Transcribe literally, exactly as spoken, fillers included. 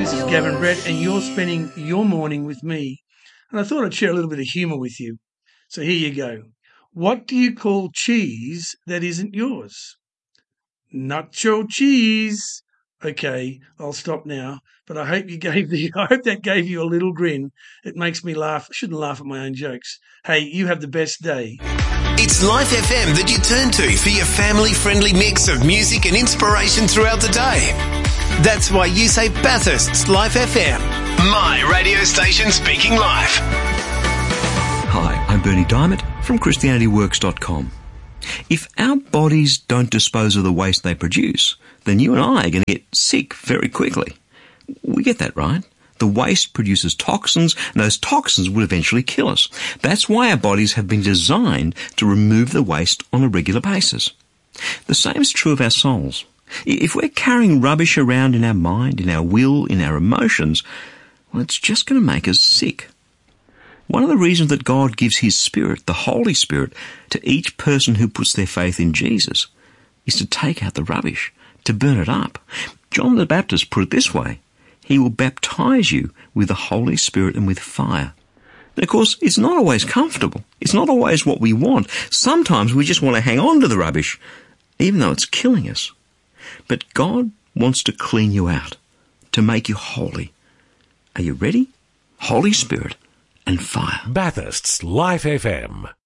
This is Gavin Brett, and you're spending your morning with me. And I thought I'd share a little bit of humour with you. So here you go. What do you call cheese that isn't yours? Nacho cheese. Okay, I'll stop now. But I hope you gave the. I hope that gave you a little grin. It makes me laugh. I shouldn't laugh at my own jokes. Hey, you have the best day. It's Life F M that you turn to for your family-friendly mix of music and inspiration throughout the day. That's why you say Bathurst's Life F M. My radio station speaking life. Hi, I'm Bernie Diamond from Christianity Works dot com. If our bodies don't dispose of the waste they produce, then you and I are going to get sick very quickly. We get that, right? The waste produces toxins, and those toxins will eventually kill us. That's why our bodies have been designed to remove the waste on a regular basis. The same is true of our souls. If we're carrying rubbish around in our mind, in our will, in our emotions, well, it's just going to make us sick. One of the reasons that God gives His Spirit, the Holy Spirit, to each person who puts their faith in Jesus is to take out the rubbish, to burn it up. John the Baptist put it this way: He will baptize you with the Holy Spirit and with fire. And of course, it's not always comfortable. It's not always what we want. Sometimes we just want to hang on to the rubbish, even though it's killing us. But God wants to clean you out, to make you holy. Are you ready? Holy Spirit and fire. Bathurst's Life F M.